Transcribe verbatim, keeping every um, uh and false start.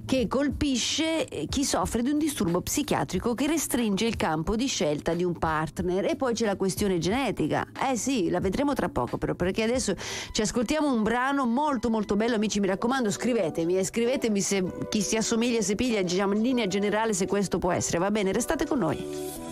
che colpisce chi soffre di un disturbo psichiatrico che restringe il campo di scelta di un partner. E poi c'è la questione genetica. Eh sì, la vedremo tra poco, però, perché adesso ci ascoltiamo un brano molto molto bello. Amici, mi raccomando, scrivetemi e scrivetemi se chi si assomiglia, se piglia, diciamo in linea generale, se questo può essere. Va bene, restate con noi.